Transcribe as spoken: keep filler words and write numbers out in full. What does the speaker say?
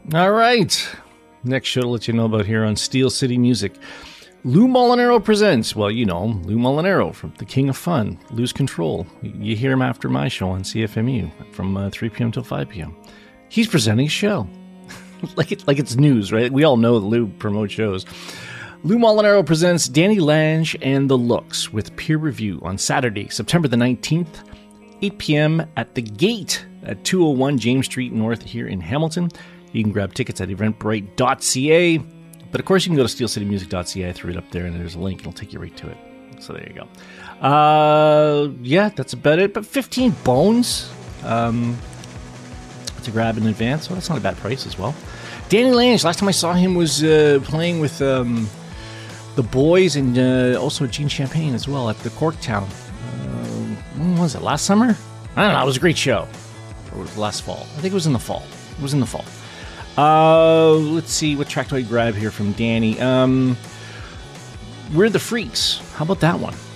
All right. Next show to let you know about here on Steel City Music. Lou Molinaro presents, well, you know him, Lou Molinaro from The King of Fun, Lose Control. You hear him after my show on C F M U from uh, three p.m. till five p.m. He's presenting a show. like, it, like it's news, right? We all know that Lou promotes shows. Lou Molinaro presents Danny Lange and The Looks with peer review on Saturday, September the nineteenth, eight p.m. at The Gate at two oh one James Street North here in Hamilton. You can grab tickets at eventbrite dot c a. But of course, you can go to steel city music dot c a. I threw it up there, and there's a link. It'll take you right to it. So there you go. Uh, yeah, that's about it. But fifteen bones um, to grab in advance. Well, that's not a bad price as well. Danny Lange, last time I saw him was uh, playing with um, the boys and uh, also Gene Champagne as well at the Corktown. Uh, when was it? Last summer? I don't know. It was a great show. Or was it last fall? I think it was in the fall. It was in the fall. Uh, let's see, what track do I grab here from Danny? Um, We're the Freaks. How about that one?